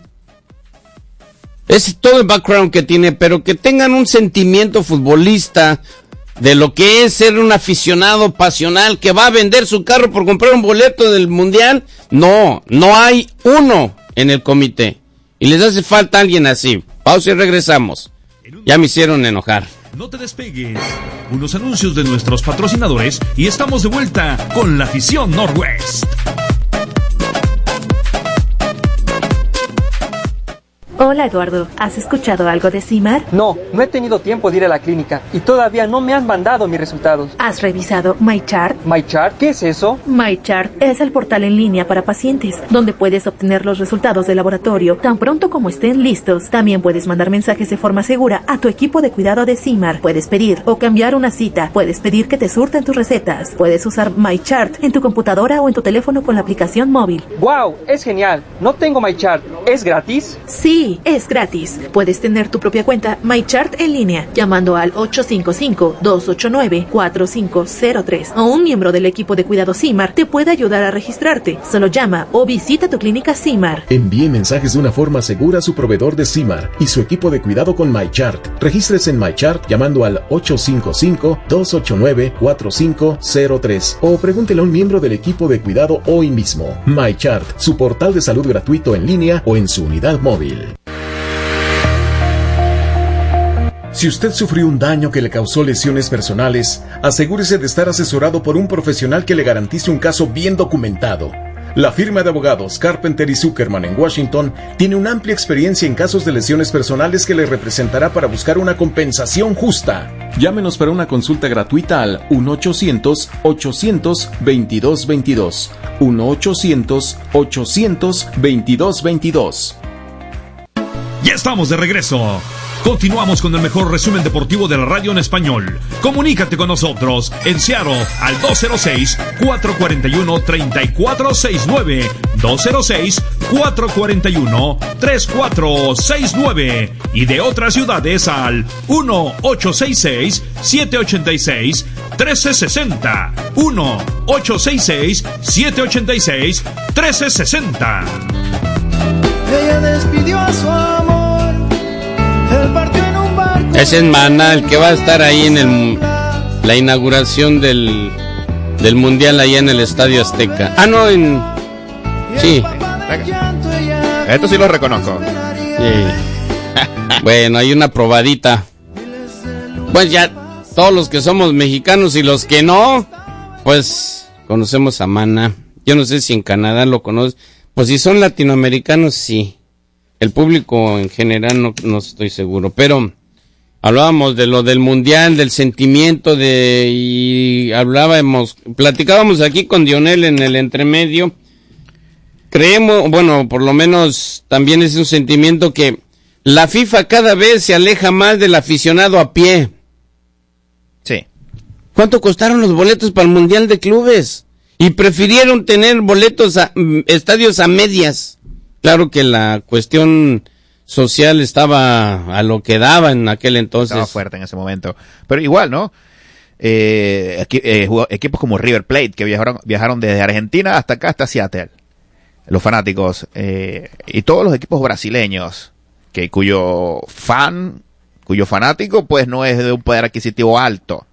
Es todo el background que tiene, pero que tengan un sentimiento futbolista de lo que es ser un aficionado pasional que va a vender su carro por comprar un boleto del mundial. No hay uno en el comité. Y les hace falta alguien así. Pausa y regresamos. Ya me hicieron enojar. No te despegues. Unos anuncios de nuestros patrocinadores y estamos de vuelta con la afición Northwest. Hola Eduardo, ¿has escuchado algo de CIMAR? No he tenido tiempo de ir a la clínica y todavía no me han mandado mis resultados. ¿Has revisado MyChart? ¿MyChart? ¿Qué es eso? MyChart es el portal en línea para pacientes, donde puedes obtener los resultados de laboratorio tan pronto como estén listos. También puedes mandar mensajes de forma segura a tu equipo de cuidado de CIMAR. Puedes pedir o cambiar una cita, puedes pedir que te surten tus recetas, puedes usar MyChart en tu computadora o en tu teléfono con la aplicación móvil. ¡Wow! Es genial. No tengo MyChart. ¿Es gratis? Sí, es gratis. Puedes tener tu propia cuenta MyChart en línea llamando al 855-289-4503 o un miembro del equipo de cuidado CIMAR te puede ayudar a registrarte. Solo llama o visita tu clínica CIMAR. Envíe mensajes de una forma segura a su proveedor de CIMAR y su equipo de cuidado con MyChart. Regístrese en MyChart llamando al 855-289-4503 o pregúntele a un miembro del equipo de cuidado hoy mismo. MyChart, su portal de salud gratuito en línea o en su unidad móvil. Si usted sufrió un daño que le causó lesiones personales, asegúrese de estar asesorado por un profesional que le garantice un caso bien documentado. La firma de abogados Carpenter y Zuckerman en Washington tiene una amplia experiencia en casos de lesiones personales que le representará para buscar una compensación justa. Llámenos para una consulta gratuita al 1-800-800-2222. 1-800-800-2222. Ya estamos de regreso. Continuamos con el mejor resumen deportivo de la radio en español. Comunícate con nosotros en Seattle al 206-441-3469. 206-441-3469. Y de otras ciudades al 1-866-786-1360. 1-866-786-1360. Ella despidió a su amor. Ese es Maná, el que va a estar ahí en la inauguración del Mundial allá en el Estadio Azteca. Sí. Esto sí lo reconozco. Sí. Bueno, hay una probadita. Pues ya, todos los que somos mexicanos y los que no, pues conocemos a Maná. Yo no sé si en Canadá lo conocen. Pues si son latinoamericanos, sí. El público en general no estoy seguro, pero hablábamos de lo del mundial, del sentimiento y platicábamos aquí con Dionel en el entremedio. Creemos, bueno, por lo menos también es un sentimiento que la FIFA cada vez se aleja más del aficionado a pie. Sí. ¿Cuánto costaron los boletos para el Mundial de Clubes? Y prefirieron tener estadios a medias. Claro que la cuestión social estaba a lo que daba en aquel entonces. Estaba fuerte en ese momento. Pero igual, ¿no? Equipos como River Plate, que viajaron desde Argentina hasta acá, hasta Seattle. Los fanáticos. Y todos los equipos brasileños, cuyo fanático, pues no es de un poder adquisitivo alto.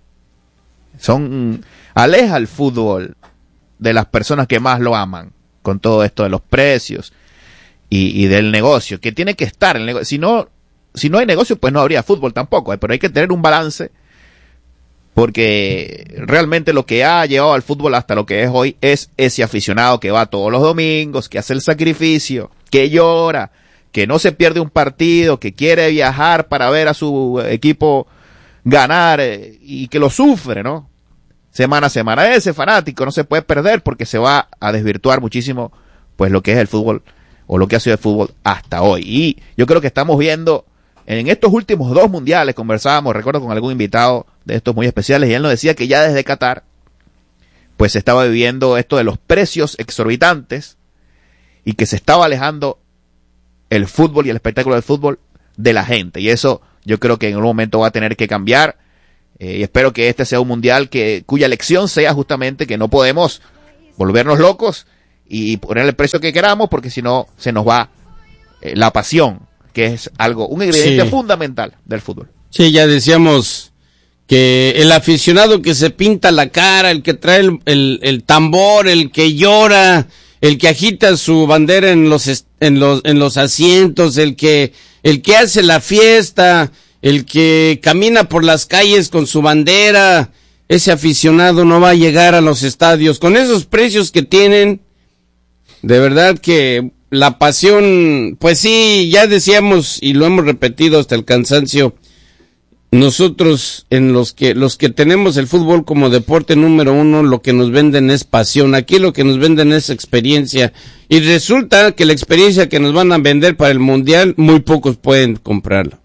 Aleja el fútbol de las personas que más lo aman, con todo esto de los precios y del negocio, que tiene que estar el negocio. Si no hay negocio, pues no habría fútbol tampoco, pero hay que tener un balance, porque realmente lo que ha llevado al fútbol hasta lo que es hoy es ese aficionado que va todos los domingos, que hace el sacrificio, que llora, que no se pierde un partido, que quiere viajar para ver a su equipo ganar y que lo sufre, ¿no? Semana a semana. Ese fanático no se puede perder porque se va a desvirtuar muchísimo pues lo que es el fútbol o lo que ha sido el fútbol hasta hoy. Y yo creo que estamos viendo en estos últimos 2 mundiales conversábamos, recuerdo con algún invitado de estos muy especiales, y él nos decía que ya desde Qatar, pues se estaba viviendo esto de los precios exorbitantes y que se estaba alejando el fútbol y el espectáculo del fútbol de la gente. Y eso yo creo que en algún momento va a tener que cambiar. Y espero que este sea un mundial cuya lección sea justamente que no podemos volvernos locos y poner el precio que queramos, porque si no se nos va la pasión, que es un ingrediente fundamental del fútbol. Sí, ya decíamos que el aficionado que se pinta la cara, el que trae el tambor, el que llora, el que agita su bandera en los asientos, el que hace la fiesta, el que camina por las calles con su bandera, ese aficionado no va a llegar a los estadios con esos precios que tienen. De verdad que la pasión, pues sí, ya decíamos y lo hemos repetido hasta el cansancio, nosotros los que tenemos el fútbol como deporte número 1, lo que nos venden es pasión. Aquí lo que nos venden es experiencia. Y resulta que la experiencia que nos van a vender para el mundial, muy pocos pueden comprarla.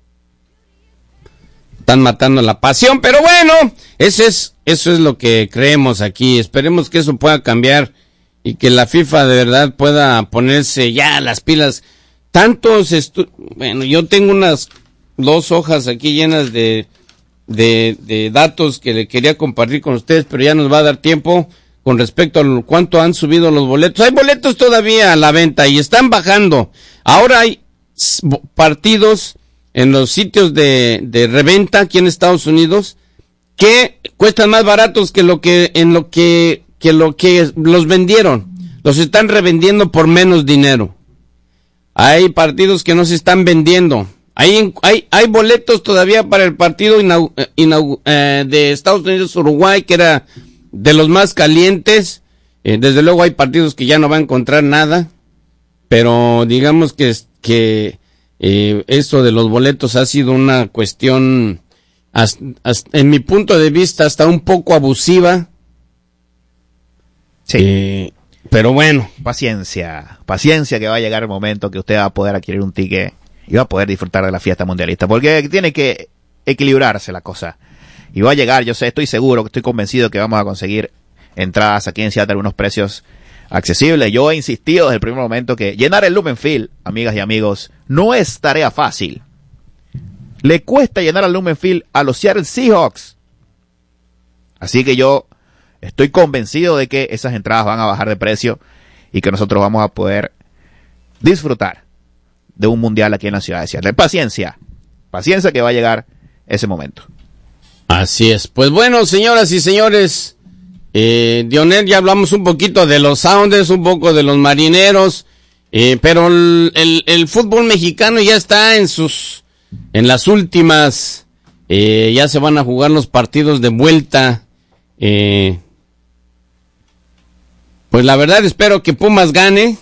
Están matando la pasión, pero bueno, eso es lo que creemos aquí. Esperemos que eso pueda cambiar y que la FIFA de verdad pueda ponerse ya las pilas. Bueno, yo tengo unas 2 hojas aquí llenas de datos que le quería compartir con ustedes, pero ya nos va a dar tiempo con respecto a cuánto han subido los boletos. Hay boletos todavía a la venta y están bajando. Ahora hay partidos en los sitios de reventa aquí en Estados Unidos que cuestan más baratos que lo que los vendieron. Los están revendiendo por menos dinero. Hay partidos que no se están vendiendo. Hay boletos todavía para el partido de Estados Unidos-Uruguay, que era de los más calientes. Desde luego hay partidos que ya no va a encontrar nada, pero digamos que esto de los boletos ha sido una cuestión, en mi punto de vista, hasta un poco abusiva. Sí. Pero bueno. Paciencia que va a llegar el momento que usted va a poder adquirir un ticket y va a poder disfrutar de la fiesta mundialista, porque tiene que equilibrarse la cosa. Y va a llegar, yo sé, estoy seguro, estoy convencido que vamos a conseguir entradas aquí en Seattle a unos precios accesibles. Yo he insistido desde el primer momento que llenar el Lumen Field, amigas y amigos, no es tarea fácil. Le cuesta llenar el Lumen Field a los Seattle Seahawks. Así que yo estoy convencido de que esas entradas van a bajar de precio y que nosotros vamos a poder disfrutar de un mundial aquí en la ciudad de Seattle. Paciencia que va a llegar ese momento. Así es. Pues bueno, señoras y señores, Dionel, ya hablamos un poquito de los Sounders, un poco de los Marineros, pero el fútbol mexicano ya está en las últimas, ya se van a jugar los partidos de vuelta. Pues la verdad espero que Pumas gane.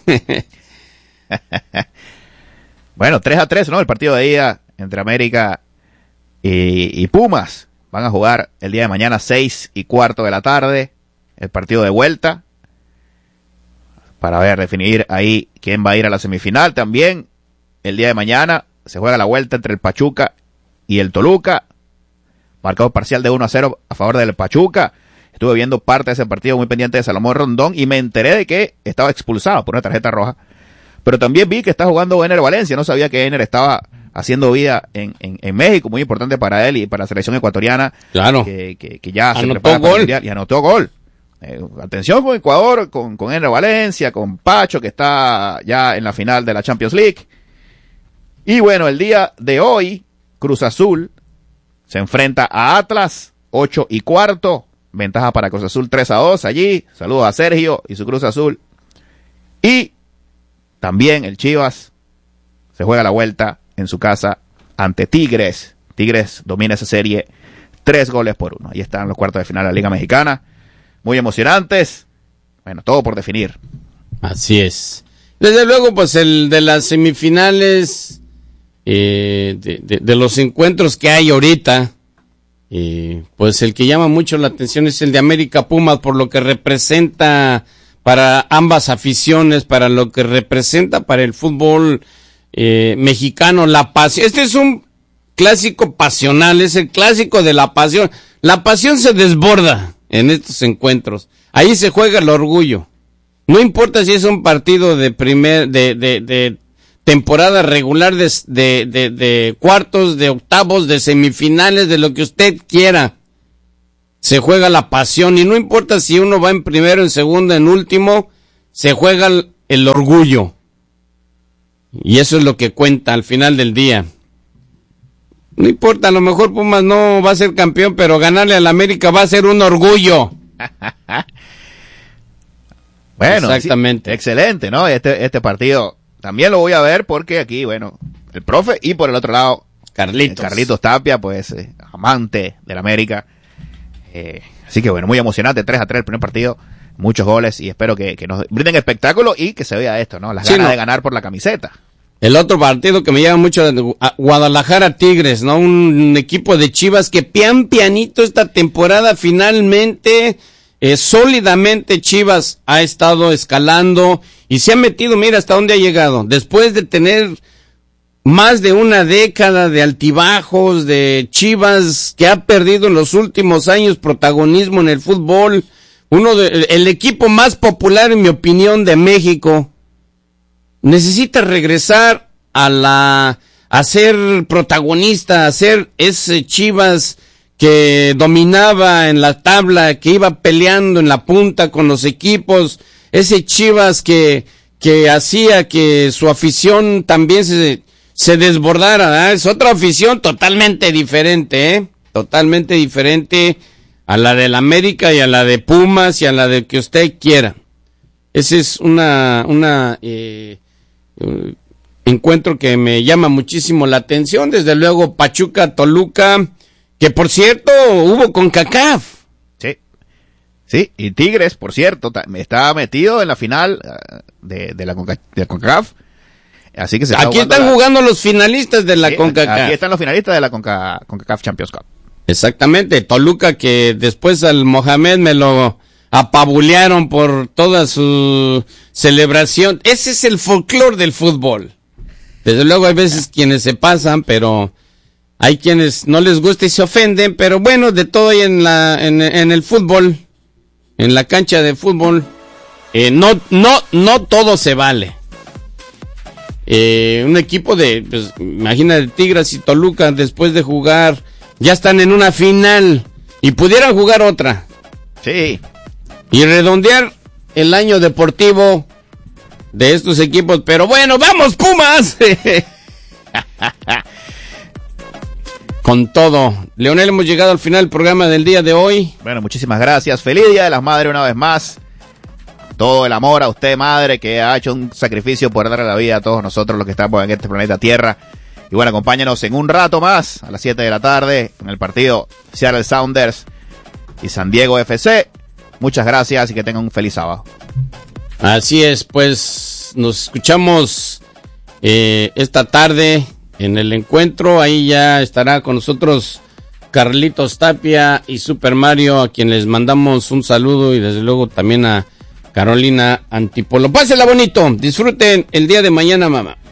Bueno, 3-3, ¿no? El partido de ida entre América y Pumas. Van a jugar el día de mañana 6:15 de la tarde. El partido de vuelta. Para definir ahí quién va a ir a la semifinal. También el día de mañana se juega la vuelta entre el Pachuca y el Toluca. Marcado parcial de 1-0 a favor del Pachuca. Estuve viendo parte de ese partido muy pendiente de Salomón Rondón y me enteré de que estaba expulsado por una tarjeta roja. Pero también vi que está jugando Ener Valencia. No sabía que Ener estaba haciendo vida en México, muy importante para él y para la selección ecuatoriana. Claro. Que ya se prepara para el mundial y anotó gol. Atención con Ecuador, con Ener Valencia, con Pacho, que está ya en la final de la Champions League. Y bueno, el día de hoy, Cruz Azul se enfrenta a Atlas, 8:15. Ventaja para Cruz Azul 3-2 allí. Saludos a Sergio y su Cruz Azul. Y también el Chivas se juega la vuelta en su casa ante Tigres. Tigres domina esa serie 3-1. Ahí están los cuartos de final de la Liga Mexicana. Muy emocionantes. Bueno, todo por definir. Así es. Desde luego, pues el de las semifinales, de los encuentros que hay ahorita, pues el que llama mucho la atención es el de América Pumas, por lo que representa para ambas aficiones, para lo que representa para el fútbol mexicano, la pasión. Este es un clásico pasional, es el clásico de la pasión. La pasión se desborda en estos encuentros. Ahí se juega el orgullo. No importa si es un partido de temporada regular, de cuartos, de octavos, de semifinales, de lo que usted quiera. Se juega la pasión y no importa si uno va en primero, en segundo, en último, se juega el orgullo. Y eso es lo que cuenta al final del día. No importa, a lo mejor Pumas no va a ser campeón, pero ganarle al América va a ser un orgullo. Bueno, exactamente. Sí, excelente, ¿no? Este partido también lo voy a ver porque aquí, bueno, el profe y por el otro lado, Carlitos Tapia, pues amante del América. Así que bueno, muy emocionante, 3-3 el primer partido, muchos goles y espero que nos brinden espectáculo y que se vea esto, ¿no? Las ganas de ganar por la camiseta. El otro partido que me llama mucho, Guadalajara Tigres, ¿no? Un equipo de Chivas que pianito esta temporada finalmente, sólidamente Chivas ha estado escalando y se ha metido, mira hasta dónde ha llegado, después de tener más de una década de altibajos, de Chivas que ha perdido en los últimos años protagonismo en el fútbol, el equipo más popular en mi opinión de México, necesita regresar a ser protagonista, a ser ese Chivas que dominaba en la tabla, que iba peleando en la punta con los equipos, ese Chivas que hacía que su afición también se desbordara, ¿verdad? Es otra afición totalmente diferente, totalmente diferente a la del América y a la de Pumas y a la de que usted quiera. Ese es encuentro que me llama muchísimo la atención. Desde luego Pachuca, Toluca, que por cierto hubo CONCACAF. Sí, y Tigres, por cierto, estaba metido en la final de la CONCACAF. Así que aquí están jugando los finalistas de la CONCACAF. Aquí están los finalistas de la CONCACAF Champions Cup. Exactamente, Toluca que después al Mohamed me lo apabulearon por toda su celebración. Ese es el folclore del fútbol. Desde luego hay veces quienes se pasan, pero hay quienes no les gusta y se ofenden, pero bueno, de todo hay en el fútbol, en la cancha de fútbol, no todo se vale. Un equipo imagínate, Tigres y Toluca, después de jugar, ya están en una final y pudieran jugar otra. Sí. Y redondear el año deportivo de estos equipos. Pero bueno, ¡vamos Pumas! Con todo. Leonel, hemos llegado al final del programa del día de hoy. Bueno, muchísimas gracias. Feliz Día de las Madres una vez más. Todo el amor a usted, madre, que ha hecho un sacrificio por darle la vida a todos nosotros los que estamos en este planeta Tierra. Y bueno, acompáñanos en un rato más, a las 7 de la tarde, en el partido Seattle Sounders y San Diego FC. Muchas gracias y que tengan un feliz sábado. Así es, pues nos escuchamos esta tarde en el encuentro. Ahí ya estará con nosotros Carlitos Tapia y Super Mario, a quien les mandamos un saludo, y desde luego también a Carolina Antipolo. Pásenla bonito, disfruten el día de mañana, mamá.